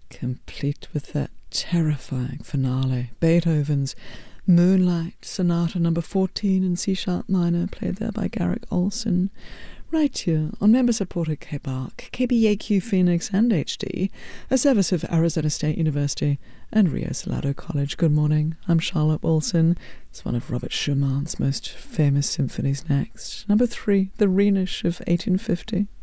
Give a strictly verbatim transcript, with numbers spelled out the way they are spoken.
complete with that terrifying finale. Beethoven's Moonlight Sonata number fourteen in C-sharp minor, played there by Garrick Olson. Right here on member-supported K B A R C, K B A Q Phoenix and H D, a service of Arizona State University and Rio Salado College. Good morning, I'm Charlotte Wilson. It's one of Robert Schumann's most famous symphonies next. Number three, the Rhenish of eighteen fifty.